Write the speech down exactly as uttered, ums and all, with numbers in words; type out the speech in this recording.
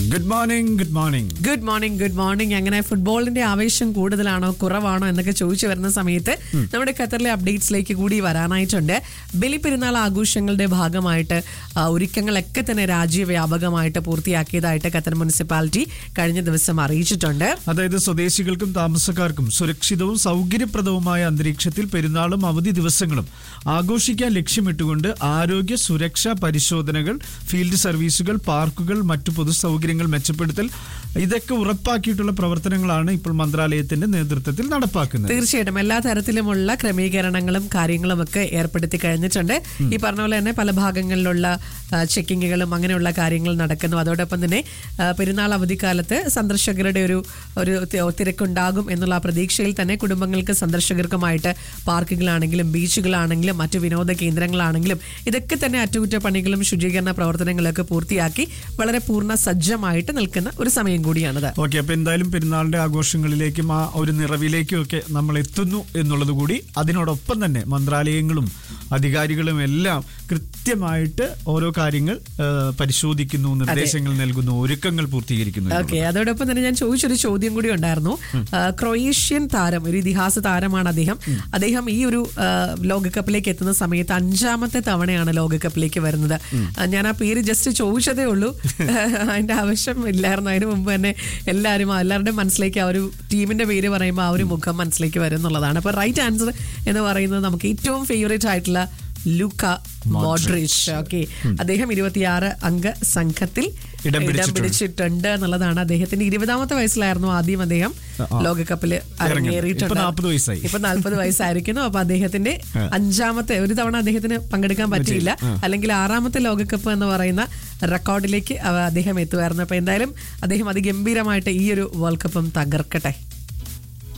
Good morning good morning good morning good morning അങ്ങനെ ഫുട്ബോളിന്റെ ആവേശം കൂടുതലാണോ കുറവാണോ എന്നൊക്കെ ചോദിച്ചു വരുന്ന സമയത്ത് നമ്മുടെ ഖത്തറിലെ അപ്ഡേറ്റ്സിലേക്ക് കൂടി വരാനായിട്ടുണ്ട്. ബലിപ്പെരുന്നാൾ ആഘോഷങ്ങളുടെ ഭാഗമായിട്ട് ഒരുക്കങ്ങളൊക്കെ തന്നെ രാജ്യവ്യാപകമായിട്ട് പൂർത്തിയാക്കിയതായിട്ട് ഖത്തർ മുനിസിപ്പാലിറ്റി കഴിഞ്ഞ ദിവസം അറിയിച്ചിട്ടുണ്ട്. അതായത് സ്വദേശികൾക്കും താമസക്കാർക്കും സുരക്ഷിതവും സൗകര്യപ്രദവുമായ അന്തരീക്ഷത്തിൽ പെരുന്നാളും അവധി ദിവസങ്ങളും ആഘോഷിക്കാൻ ലക്ഷ്യമിട്ടുകൊണ്ട് ആരോഗ്യ സുരക്ഷാ പരിശോധനകൾ, ഫീൽഡ് സർവീസുകൾ, പാർക്കുകൾ, മറ്റു പൊതു സൗകര്യങ്ങൾ മെച്ചപ്പെടുത്തൽ ഇതൊക്കെ ഉറപ്പാക്കിയിട്ടുള്ള പ്രവർത്തനങ്ങളാണ് ഇപ്പോൾ മന്ത്രാലയത്തിന്റെ നേതൃത്വത്തിൽ നടപ്പാക്കുന്നത്. തീർച്ചയായിട്ടും എല്ലാ തരത്തിലുമുള്ള ക്രമീകരണങ്ങളും കാര്യങ്ങളും ഒക്കെ ഏർപ്പെടുത്തി കഴിഞ്ഞിട്ടുണ്ട്. ഈ പറഞ്ഞ പോലെ തന്നെ പല ഭാഗങ്ങളിലുള്ള ചെക്കിങ്ങുകളും അങ്ങനെയുള്ള കാര്യങ്ങൾ നടക്കുന്നു. അതോടൊപ്പം തന്നെ പെരുന്നാൾ അവധിക്കാലത്ത് സന്ദർശകരുടെ ഒരു ഒരു തിരക്കുണ്ടാകും എന്നുള്ള പ്രതീക്ഷയിൽ തന്നെ കുടുംബങ്ങൾക്ക് സന്ദർശകർക്കുമായിട്ട് പാർക്കുകളാണെങ്കിലും ബീച്ചുകളാണെങ്കിലും മറ്റു വിനോദ കേന്ദ്രങ്ങളാണെങ്കിലും ഇതൊക്കെ തന്നെ അറ്റകുറ്റപ്പണികളും ശുചീകരണ പ്രവർത്തനങ്ങളൊക്കെ പൂർത്തിയാക്കി വളരെ പൂർണ്ണ സജ്ജമായിട്ട് നിൽക്കുന്ന ഒരു സമയം കൂടിയാണത്. ഓക്കെ, അപ്പൊ എന്തായാലും പെരുന്നാളിന്റെ ആഘോഷങ്ങളിലേക്കും ആ ഒരു നിറവിലേക്കും ഒക്കെ നമ്മൾ എത്തുന്നു എന്നുള്ളത് കൂടി. അതിനോടൊപ്പം തന്നെ മന്ത്രാലയങ്ങളും അധികാരികളും എല്ലാം കൃത്യമായിട്ട് ഓരോ കാര്യങ്ങൾ പരിശോധിക്കുന്നു, നിർദ്ദേശങ്ങൾ നൽകുന്നു, ഒരുക്കങ്ങൾ പൂർത്തീകരിക്കുന്നു. ഓക്കെ, അതോടൊപ്പം തന്നെ ഞാൻ ചോദിച്ചൊരു ചോദ്യം കൂടി ഉണ്ടായിരുന്നു. ക്രൊയേഷ്യൻ താരം, ഒരു ഇതിഹാസ താരമാണ് അദ്ദേഹം. അദ്ദേഹം ഈ ഒരു ലോകകപ്പിലേക്ക് എത്തുന്ന സമയത്ത് അഞ്ചാമത്തെ തവണയാണ് ലോകകപ്പിലേക്ക് വരുന്നത്. ഞാൻ ആ പേര് ജസ്റ്റ് ചോദിച്ചതേ ഉള്ളൂ, അതിന്റെ ആവശ്യം ഇല്ലായിരുന്നു. അതിന് മുമ്പ് തന്നെ എല്ലാവരും എല്ലാവരുടെയും മനസ്സിലേക്ക് ആ ഒരു ടീമിന്റെ പേര് പറയുമ്പോൾ ആ ഒരു മുഖം മനസ്സിലേക്ക് വരും എന്നുള്ളതാണ്. അപ്പൊ റൈറ്റ് ആൻസർ എന്ന് പറയുന്നത് നമുക്ക് ഏറ്റവും ഫേവറേറ്റ് ആയിട്ടുള്ള ലൂക്ക മോഡ്രിച്ച്. ഓക്കെ, അദ്ദേഹം ഇരുപത്തിയാറ് അംഗ സംഘത്തിൽ ഇടം പിടിച്ചിട്ടുണ്ട് എന്നുള്ളതാണ്. അദ്ദേഹത്തിന്റെ ഇരുപതാമത്തെ വയസ്സിലായിരുന്നു ആദ്യം അദ്ദേഹം ലോകകപ്പിൽ അരങ്ങേറിയിട്ടുണ്ട്. ഇപ്പൊ നാല്പത് വയസ്സായിരിക്കുന്നു. അപ്പൊ അദ്ദേഹത്തിന്റെ അഞ്ചാമത്തെ, ഒരു തവണ അദ്ദേഹത്തിന് പങ്കെടുക്കാൻ പറ്റിയില്ല, അല്ലെങ്കിൽ ആറാമത്തെ ലോകകപ്പ് എന്ന് പറയുന്ന റെക്കോർഡിലേക്ക് അദ്ദേഹം എത്തുമായിരുന്നു. അപ്പൊ എന്തായാലും അദ്ദേഹം അതിഗംഭീരമായിട്ട് ഈ ഒരു വേൾഡ് കപ്പും തകർക്കട്ടെ.